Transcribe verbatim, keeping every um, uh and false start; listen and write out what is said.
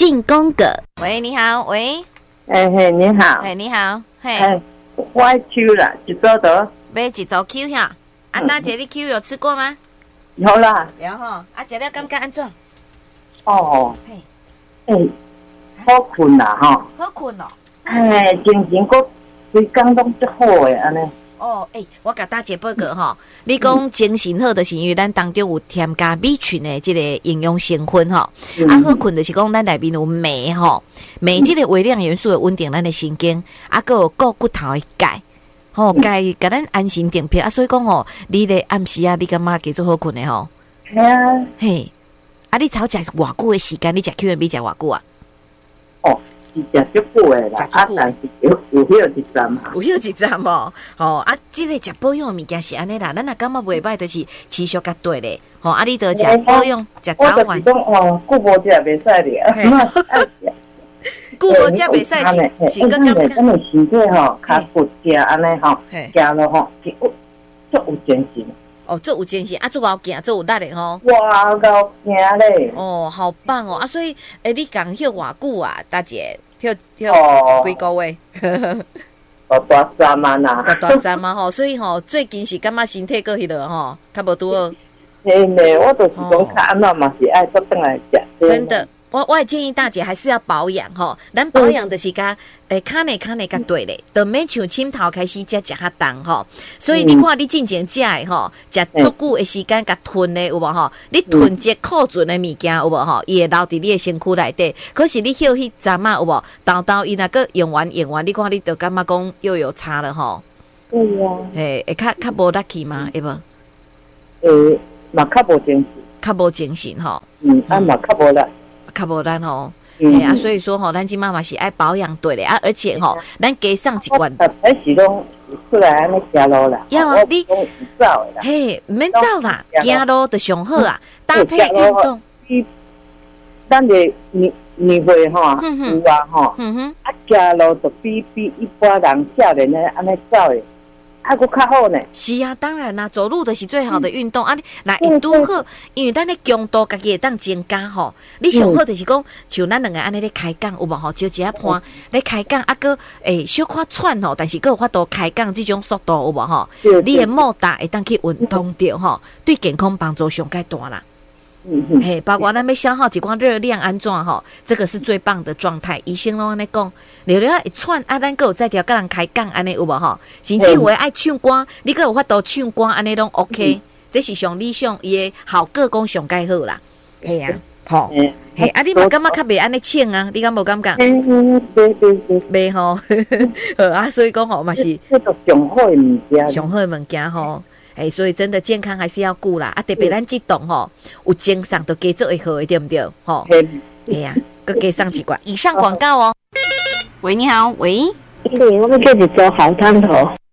进宫格。喂，你好，喂， 哎嘿，你好， 哎，你好，嘿， 哎，我爱 Q 啦，一周得买一周 Q 哈。啊，大姐，你 Q 有吃过吗？ 有啦。 有吼，啊，食了感觉安怎？ 哦， 嘿， 哎，好困啦吼。 好困哦。 哎，精神阁规工拢足好诶，安尼。 哦，诶、欸，我甲大姐报告吼，你讲精神好，就是因为咱当中有添加 B 群的这个营养成分吼，嗯、啊，好困就是讲咱内面有镁吼，镁这个微量元素会稳定咱的神经，啊，佮有顾骨头的钙，吼钙甲咱安神定魄啊，所以讲吼，你咧暗时啊，你感觉加做好困的吼？ 系啊， 嘿，啊，你超食偌久的时间？你食 Q M B 食偌久啊？ 哦。是食足久诶啦，啊，但是有有迄一站嘛， 有迄一站哦，吼啊，即、这个食保养的物件是安尼啦，咱若感觉袂歹，就是持续甲对咧，吼啊，你着食保养，食早晚。我就是讲哦，久无食袂使咧， 久无食袂使是是个感觉， 因为身体吼较骨食安尼吼，行咯吼，是有足有精神。 哦，做有精神啊，做够行，做有力的吼。 哇，够行咧！ 哦，好棒哦！啊，所以诶，你讲休偌久啊，大姐？休休几个月？ 哦，大三啊呐！ 大大三嘛吼，所以吼，最近是感觉身体过迄落吼，较无拄好。 嘿咩，我就是讲较安怎嘛是爱做转来食。 真的。我我也建议大姐还是要保养吼，咱保养的是甲诶，骹内骹内甲对咧，都免像枕头开始才食较重吼。所以你看你进前食诶吼，食足久诶时间甲吞咧有无吼？你囤积库存诶物件有无吼？伊会留伫你诶身躯内底。可是你休迄阵啊有无？豆豆伊若个用完用完，你看你就感觉讲又有差了吼。 对呀。 诶，会较较无力气吗？会无？ 诶，嘛较无精神。 较无精神吼。 嗯，啊嘛较无力。 较无咱吼，嘿啊，所以说吼，咱即妈妈是爱保养对咧啊，而且吼，咱加上一罐， 开始拢出来安尼行路啦， 要啊，你走诶啦， 嘿，唔免走啦，行路就上好啊，搭配运动， 咱个年年岁吼，有啊吼，啊行路就比比一般人少年咧安尼走诶。还佫较好呢。 是啊，当然啦，走路就是最好的运动、嗯、啊！那会拄好，因为咱的强度家己会当增加吼。你上好就是讲，像咱两个安尼咧开讲有无吼？就一下盘咧开讲啊，佫诶小可喘吼，但是佫有法度开讲这种速度有无吼？你的莫大会当去运动着吼，对健康帮助上介大啦。嗯嘿，包括咱要消耗一寡热量安怎吼，这个是最棒的状态。医生拢安尼讲，了了一喘啊，咱佫有再条甲人开讲安尼有无吼？甚至有诶爱唱歌，你佫有法度唱歌安尼拢 OK，、嗯、这是上理想伊诶效果讲上介好啦。嘿啊，吼、嗯，嘿啊，你嘛感觉较袂安尼请啊？你敢无感觉？ 嗯，对对对， 袂吼，好啊，所以讲吼嘛是， 这个上好诶物件， 上好诶物件吼。哎，所以真的健康还是要顾啦，啊，特别咱这栋吼，有精神都加做会好的，对不对？吼，哎呀，佮加上一罐，以上广告哦。喂，你好，喂， 对，我们这里做好汤头。